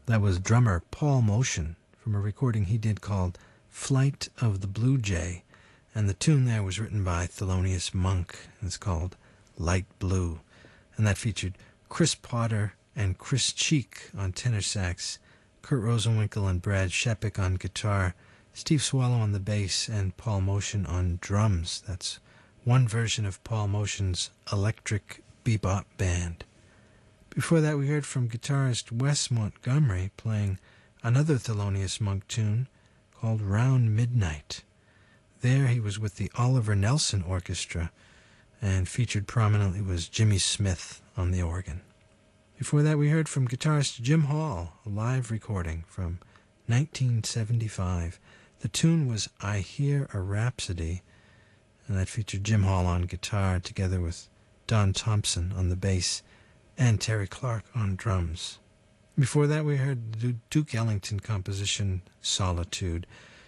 That was drummer Paul Motion from a recording he did called Flight of the Blue Jay, and the tune there was written by Thelonious Monk. It's called Light Blue, and that featured Chris Potter and Chris Cheek on tenor sax, Kurt Rosenwinkel and Brad Shepik on guitar, Steve Swallow on the bass, and Paul Motion on drums. That's one version of Paul Motion's Electric Bebop Band. Before that, we heard from guitarist Wes Montgomery playing another Thelonious Monk tune called Round Midnight. There he was with the Oliver Nelson Orchestra, and featured prominently was Jimmy Smith on the organ. Before that, we heard from guitarist Jim Hall, a live recording from 1975. The tune was I Hear a Rhapsody, and that featured Jim Hall on guitar together with Don Thompson on the bass and Terry Clark on drums. Before that, we heard the Duke Ellington composition Solitude.